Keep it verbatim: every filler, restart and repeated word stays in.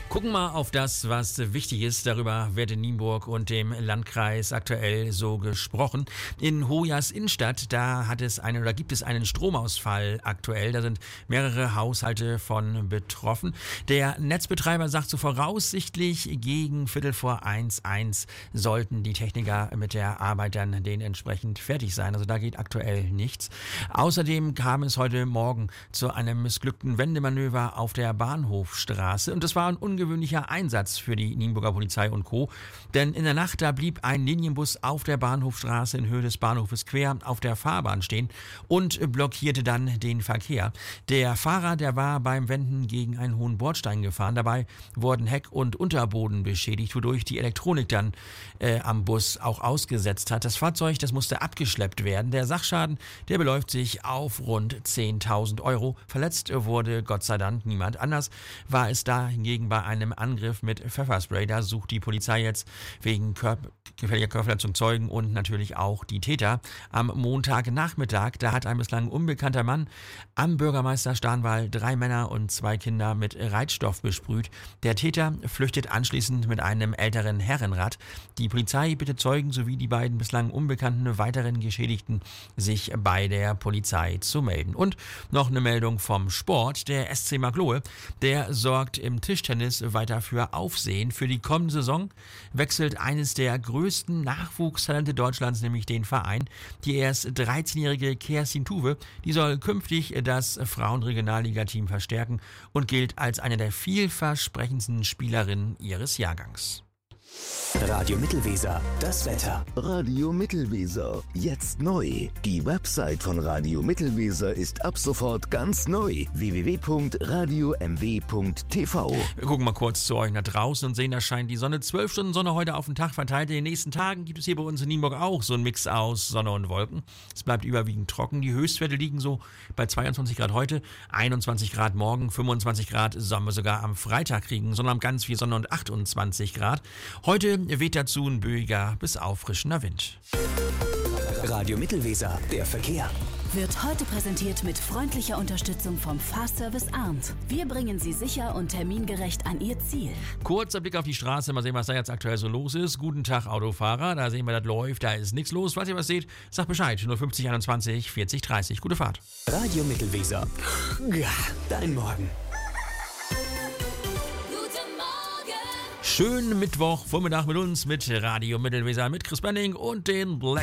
Gucken wir auf das, was wichtig ist. Darüber wird in Nienburg und dem Landkreis aktuell so gesprochen. In Hoyas Innenstadt, da hat es einen oder gibt es einen Stromausfall aktuell. Da sind mehrere Haushalte von betroffen. Der Netzbetreiber sagt so voraussichtlich gegen Viertel vor eins, eins sollten die Techniker mit der Arbeit dann dementsprechend fertig sein. Also da geht aktuell nichts. Außerdem kam es heute Morgen zu einem missglückten Wendemanöver auf der Bahnhofstraße. Und das war ein ungewöhnlicher Einsatz für die Nienburger Polizei und Co. Denn in der Nacht, da blieb ein Linienbus auf der Bahnhofstraße in Höhe des Bahnhofes quer auf der Fahrbahn stehen und blockierte dann den Verkehr. Der Fahrer, der war beim Wenden gegen einen hohen Bordstein gefahren. Dabei wurden Heck und Unterboden beschädigt, wodurch die Elektronik dann äh, am Bus auch ausgesetzt hat. Das Fahrzeug, das musste abgeschleppt werden. Der Sachschaden, der beläuft sich auf rund zehntausend Euro. Verletzt wurde Gott sei Dank niemand. Anders war es da hingegen bei einem Angriff mit Pfefferspray. Da sucht die Polizei jetzt wegen Körp- gefährlicher Körperverletzung Zeugen und natürlich auch die Täter. Am Montagnachmittag, da hat ein bislang unbekannter Mann am Bürgermeister Starnwall drei Männer und zwei Kinder mit Reizstoff besprüht. Der Täter flüchtet anschließend mit einem älteren Herrenrad. Die Polizei bittet Zeugen sowie die beiden bislang unbekannten weiteren Geschädigten, sich bei der Polizei zu melden. Und noch eine Meldung vom Sport. Der S C Maglohe, der sorgt im Tischtennis weiter für Aufsehen. Für die kommende Saison wechselt eines der größten Nachwuchstalente Deutschlands, nämlich den Verein. Die erst dreizehnjährige Kerstin Tuwe, die soll künftig das Frauenregionalliga-Team verstärken und gilt als eine der vielversprechendsten Spielerinnen ihres Jahrgangs. Radio Mittelweser, das Wetter. Radio Mittelweser, jetzt neu. Die Website von Radio Mittelweser ist ab sofort ganz neu. w w w punkt radio m w punkt t v. Wir gucken mal kurz zu euch nach draußen und sehen, da scheint die Sonne. zwölf Stunden Sonne heute auf den Tag verteilt. In den nächsten Tagen gibt es hier bei uns in Nienburg auch so einen Mix aus Sonne und Wolken. Es bleibt überwiegend trocken. Die Höchstwerte liegen so bei zweiundzwanzig Grad heute, einundzwanzig Grad morgen, fünfundzwanzig Grad sollen wir sogar am Freitag kriegen, sondern ganz viel Sonne und achtundzwanzig Grad. Heute weht dazu ein böiger bis auffrischender Wind. Radio Mittelweser, der Verkehr. Wird heute präsentiert mit freundlicher Unterstützung vom Fahrservice Arndt. Wir bringen Sie sicher und termingerecht an Ihr Ziel. Kurzer Blick auf die Straße, mal sehen, was da jetzt aktuell so los ist. Guten Tag, Autofahrer, da sehen wir, das läuft, da ist nichts los. Falls ihr was seht, sagt Bescheid, null fünfzig einundzwanzig vierzig dreißig. Gute Fahrt. Radio Mittelweser, ja, dein Morgen. Schönen Mittwoch, Vormittag mit uns, mit Radio Mittelweser, mit Chris Benning und den Black